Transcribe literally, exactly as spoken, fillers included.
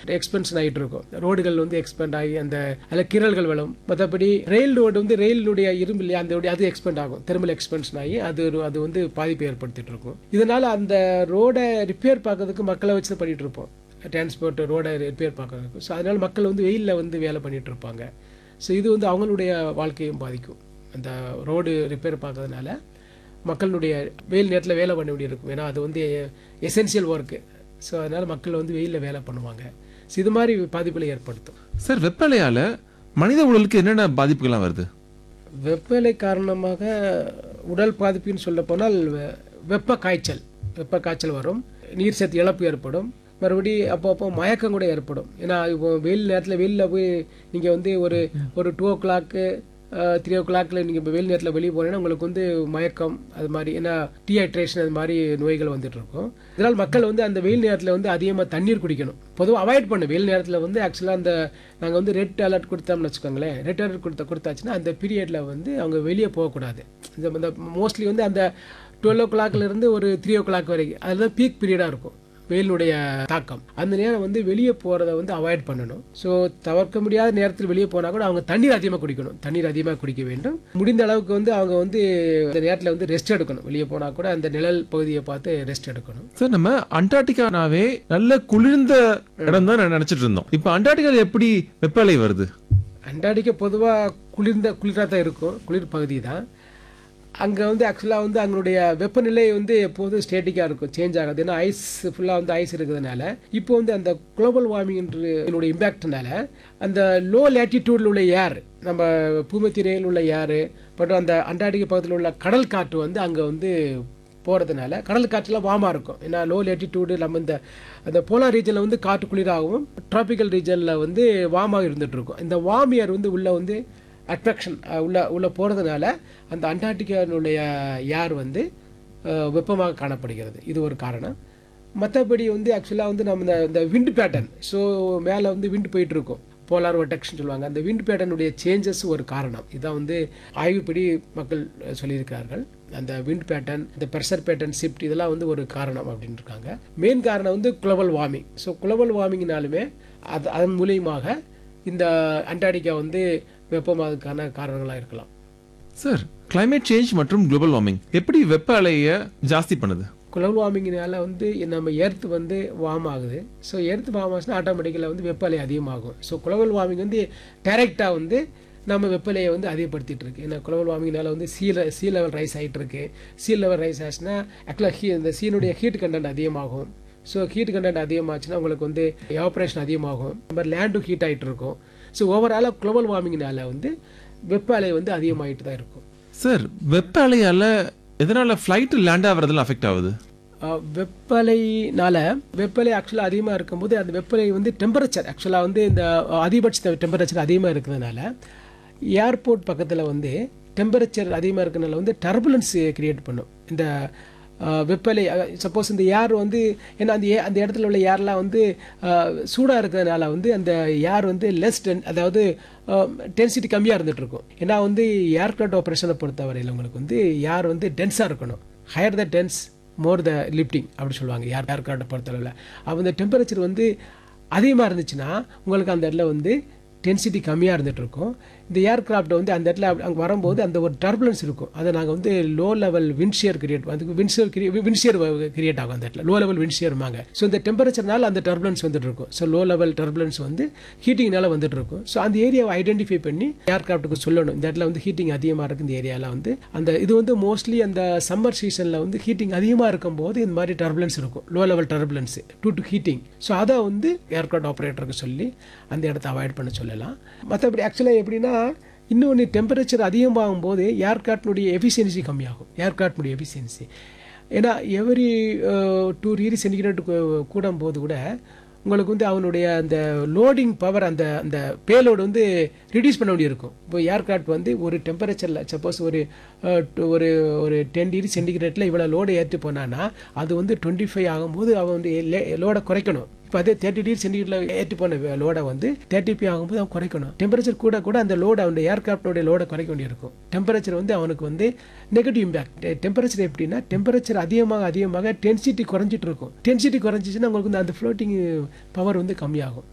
எக்ஸ்பென்ஷன் ஆகிட்டு இருக்கும். ரோடுகள் வந்து எக்ஸ்பெண்ட் ஆகி அந்த அதில் கிரல்கள் விழும். மற்றபடி ரயில் ரோடு வந்து ரயிலுடைய இரும்பு இல்லையா அந்த அது எக்ஸ்பெண்ட் ஆகும், தெர்மல் எக்ஸ்பென்ஷன் ஆகி அது அது வந்து பாதிப்பை ஏற்படுத்திட்டு இருக்கும். இதனால் அந்த ரோடை ரிப்பேர் பார்க்கறதுக்கு மக்களை வச்சு பண்ணிட்டு இருப்போம், டிரான்ஸ்போர்ட் ரோடை ரிப்பேர் பார்க்கறதுக்கு. ஸோ அதனால் மக்கள் வந்து வெயிலில் வந்து வேலை பண்ணிட்டு இருப்பாங்க. ஸோ இது வந்து அவங்களுடைய வாழ்க்கையும் பாதிக்கும். அந்த ரோடு ரிப்பேர் பார்க்கறதுனால மக்களுடைய வெயில் நேரத்தில் வேலை பண்ண வேண்டிய இருக்கும். ஏன்னா அது வந்து எசென்சியல் ஒர்க்கு. ஸோ அதனால் மக்கள் வந்து வெயிலில் வேலை பண்ணுவாங்க. ஸோ இது மாதிரி பாதிப்புகளை ஏற்படுத்தும். சார், வெப்பநிலையால் மனித உடலுக்கு என்னென்ன பாதிப்புகள்லாம் வருது? வெப்பநிலை காரணமாக உடல் பாதிப்புன்னு சொல்ல போனால் வெப்ப காய்ச்சல் வெப்ப காய்ச்சல் வரும், நீர் சத்து இழப்பு ஏற்படும், மறுபடி அப்போ அப்போ மயக்கம் கூட ஏற்படும். ஏன்னா இப்போ வெயில் நேரத்தில் வெளியில் போய் நீங்கள் வந்து ஒரு ஒரு டூ ஓ கிளாக்கு த்ரீ ஓ கிளாக்ல நீங்கள் இப்போ வெயில் நேரத்தில் வெளியே போனீங்கன்னா உங்களுக்கு வந்து மயக்கம் அது மாதிரி, ஏன்னா டீஹைட்ரேஷன் அது மாதிரி நோய்கள் வந்துட்டு இருக்கும். இதனால் மக்கள் வந்து அந்த வெயில் நேரத்தில் வந்து அதிகமாக தண்ணீர் குடிக்கணும். பொதுவாக அவாய்ட் பண்ணு வெயில் நேரத்தில் வந்து ஆக்சுவலாக அந்த நாங்கள் வந்து ரெட் அலர்ட் கொடுத்தோம்னு வச்சுக்கோங்களேன், ரெட் அலர்ட் கொடுத்த கொடுத்தாச்சுன்னா அந்த பீரியடில் வந்து அவங்க வெளியே போகக்கூடாது. இந்த மோஸ்ட்லி வந்து அந்த டுவெல் ஓ கிளாக்லேருந்து ஒரு த்ரீ ஓ கிளாக் வரைக்கும் அதுதான் பீக் பீரியடாக இருக்கும் வெயிலுடைய தாக்கம். அந்த நேரம் வந்து வெளியே போகிறத வந்து அவாய்ட் பண்ணணும். ஸோ தவிர்க்க முடியாத நேரத்தில் வெளியே போனால் கூட அவங்க தண்ணீர் அதிகமாக குடிக்கணும், தண்ணீர் அதிகமாக குடிக்க வேண்டும். முடிந்த அளவுக்கு வந்து அவங்க வந்து அந்த நேரத்தில் வந்து ரெஸ்ட் எடுக்கணும். வெளியே போனால் கூட அந்த நிழல் பகுதியை பார்த்து ரெஸ்ட் எடுக்கணும். சார், நம்ம அண்டார்டிகானாவே நல்ல குளிர்ந்த இடம் தான் நினைச்சிட்டு இருந்தோம். இப்போ அண்டார்டிகாவில் எப்படி வெப்பநிலை வருது? அண்டார்டிகா பொதுவாக குளிர்ந்த குளிராக தான் இருக்கும், குளிர் பகுதி தான். அங்கே வந்து ஆக்சுவலாக வந்து அவங்களுடைய வெப்பநிலை வந்து எப்போதும் ஸ்டேட்டிக்காக இருக்கும், சேஞ்ச் ஆகாது. ஏன்னா ஐஸ் ஃபுல்லாக வந்து ஐஸ் இருக்கிறதுனால இப்போ வந்து அந்த குளோபல் வார்மிங்ன்ற இம்பேக்ட்னால அந்த லோ லேட்டிடியூடில் உள்ள ஏர், நம்ம பூமத்திரையில் உள்ள ஏர் மற்றும் அந்த அண்டார்டிகா பக்கத்தில் உள்ள கடல் காற்று வந்து அங்கே வந்து போகிறதுனால கடல் காற்றுலாம் வார்மாக இருக்கும். ஏன்னா லோ லேட்டிடியூடு நம்ம இந்த அந்த போலார் ரீஜனில் வந்து காற்று குளிராகவும் ட்ராபிக்கல் ரீஜனில் வந்து வார்மாக இருந்துகிட்டு இருக்கும். இந்த வார்ம் ஏர் வந்து உள்ளே வந்து அட்ராக்ஷன் உள்ள உள்ள போகிறதுனால அந்த அண்டார்டிகானுடைய ஏர் வந்து வெப்பமாக காணப்படுகிறது. இது ஒரு காரணம். மற்றபடி வந்து ஆக்சுவலாக வந்து நம்ம இந்த இந்த விண்ட் பேட்டர்ன், ஸோ மேலே வந்து விண்ட் போயிட்டு இருக்கும், போலார் வர்டெக்ஸ்னு சொல்லுவாங்க. அந்த விண்ட் பேட்டர்னுடைய சேஞ்சஸ் ஒரு காரணம். இதான் வந்து ஆய்வுப்படி மக்கள் சொல்லியிருக்கிறார்கள். அந்த விண்ட் பேட்டர்ன், இந்த ப்ரெஷர் பேட்டர்ன் ஷிஃப்ட் இதெல்லாம் வந்து ஒரு காரணம் அப்படின்னு இருக்காங்க. மெயின் காரணம் வந்து குளோபல் வார்மிங். ஸோ குளோபல் வார்மிங்னாலுமே அது அதன் மூலியமாக இந்த அண்டார்டிகா வந்து வெப்பமாகறதுக்கான காரணங்களாக இருக்கலாம். சார், கிளைமேட் சேஞ்ச் மற்றும் குளோபல் வார்மிங் எப்படி வெப்ப அலையை ஜாஸ்தி பண்ணுது? குளோபல் வார்மிங்னால வந்து நம்ம எர்த் வந்து வார்ம் ஆகுது. ஸோ எர்த் வார்ம் ஆச்சுன்னா ஆட்டோமேட்டிக்கலாக வந்து வெப்ப அலை அதிகமாகும். ஸோ குளோபல் வார்மிங் வந்து டைரெக்டாக வந்து நம்ம வெப்பநிலையை வந்து அதிகப்படுத்திட்டு இருக்கு. ஏன்னா குளோபல் வார்மிங்னால வந்து சீ சீ லெவல் ரைஸ் ஆகிட்டு இருக்கு. சீ லெவல் ரைஸ் ஆச்சுன்னா ஆக்சுவலாக ஹீ இந்த சீனுடைய ஹீட் கண்டென்ட் அதிகமாகும். ஸோ ஹீட் கண்டென்ட் அதிகமாச்சுன்னா உங்களுக்கு வந்து எவாபரேஷன் அதிகமாகும், இந்த மாதிரி லேண்டும் ஹீட் ஆகிட்டு இருக்கும். ஸோ ஓவராலாக குளோபல் வார்மிங்னால வந்து வெப்ப அலை வந்து அதிகமாகிட்டு தான் இருக்கும். சார், வெப்ப அலையால் எதனால் ஃப்ளைட்டு லேண்ட் ஆகிறதுலாம் அஃபெக்ட் ஆகுது? வெப்பலைனால வெப்பலை ஆக்சுவலாக அதிகமாக இருக்கும்போது அந்த வெப்பலை வந்து டெம்பரேச்சர் ஆக்சுவலாக வந்து இந்த அதிகபட்ச டெம்பரேச்சர் அதிகமாக இருக்கிறதுனால ஏர்போர்ட் பக்கத்தில் வந்து டெம்பரேச்சர் அதிகமாக இருக்கிறதுனால வந்து டர்புலன்ஸ் கிரியேட் பண்ணும். இந்த வெப்பலை சப்போஸ் இந்த ஏர் வந்து ஏன்னா அந்த ஏ அந்த இடத்துல உள்ள ஏர்லாம் வந்து சூடாக இருக்கிறதுனால வந்து அந்த ஏர் வந்து லெஸ் டென், அதாவது டென்சிட்டி கம்மியாக இருந்துகிட்ருக்கும். ஏன்னா வந்து ஏர்க்ராஃப்ட் ஆப்ரேஷனை பொறுத்தவரையில் உங்களுக்கு வந்து ஏர் வந்து டென்ஸாக இருக்கணும். ஹையர் த டென்ஸ் மோர் த லிஃப்டிங் அப்படி சொல்லுவாங்க ஏர் ஏர்க்ராஃப்டை பொறுத்தளவில். அப்போ இந்த டெம்பரேச்சர் வந்து அதிகமாக இருந்துச்சுன்னா உங்களுக்கு அந்த இடத்துல வந்து டென்சிட்டி கம்மியாக இருந்துகிட்டு இருக்கும். இந்த ஏர்கிராஃப்ட் வந்து அந்த இடத்துல அங்கே வரும்போது அந்த ஒரு டர்புலன்ஸ் இருக்கும். அதை நாங்கள் வந்து லோ லெவல் விண்ட்ஷியர் கிரியேட் அதுக்கு விண்ட்ஷியர் விண்ட்ஷியர் கிரியேட் ஆகும் அந்த இடத்துல, லோ லெவல் விண்ட்ஷியர்மாங்க. ஸோ இந்த டெம்பரேச்சர்னால அந்த டர்புலன்ஸ் வந்துட்டு இருக்கும். ஸோ லோ லெவல் டர்புலன்ஸ் வந்து ஹீட்டிங்னால வந்துட்டு இருக்கும். ஸோ அந்த ஏரியாவை ஐடென்டிஃபை பண்ணி ஏர்கிராஃப்ட்டுக்கு சொல்லணும், இந்த இடத்துல வந்து ஹீட்டிங் அதிகமாக இருக்குது இந்த ஏரியாவில் வந்து. அந்த இது வந்து மோஸ்ட்லி அந்த சம்மர் சீசனில் வந்து ஹீட்டிங் அதிகமாக இருக்கும்போது இந்த மாதிரி டர்புலன்ஸ் இருக்கும், low level turbulence two to heating. So அதை வந்து ஏர்கிராஃப்ட் ஆப்ரேட்டருக்கு சொல்லி அந்த இடத்த அவாய்ட் பண்ண சொல்லலாம். மற்றபடி ஆக்சுவலாக எப்படின்னா இன்னொன்று டெம்பரேச்சர் அதிகமாகும் போது ஏர்கிராஃப்டினுடைய எஃபிஷியன்சி கம்மியாகும். ஏர்கிராஃப்டினுடைய எஃபிஷியன்சி ஏன்னா எவரி டூ டிகிரி சென்டிகிரேட் கூடும் போது கூட உங்களுக்கு வந்து அவனுடைய அந்த லோடிங் பவர் அந்த அந்த பேலோடு வந்து ரிடியூஸ் பண்ண வேண்டியிருக்கும். இப்போ ஏர்கிராஃப்ட் வந்து ஒரு டெம்பரேச்சரில் சப்போஸ் ஒரு ஒரு ஒரு டென் டிகிரி சென்டிகிரேட்டில் இவ்வளோ லோடை ஏற்றி போனான்னா அது வந்து டுவெண்ட்டி ஃபைவ் ஆகும்போது அவன் வந்து லோடை குறைக்கணும். இப்போ அதே தேர்ட்டி டிகிரி சென்டிகிரேட்டில் ஏற்றி போன லோடை வந்து தேர்ட்டி ஃபைவ் ஆகும்போது அவன் குறைக்கணும். டெம்பரேச்சர் கூட கூட அந்த லோடு அவனுடைய ஏர்கிராஃப்டோடைய லோடை குறைக்க வேண்டியிருக்கும். டெம்பரேச்சர் வந்து அவனுக்கு வந்து நெகட்டிவ் இம்பேக்ட். டெம்பரேச்சர் எப்படின்னா டெம்பரேச்சர் அதிகமாக அதிகமாக டென்சிட்டி குறைஞ்சிட்டு இருக்கும். டென்சிட்டி குறைஞ்சிச்சுன்னா உங்களுக்கு வந்து அந்த ஃப்ளோட்டிங் பவர் வந்து கம்மியாகும்.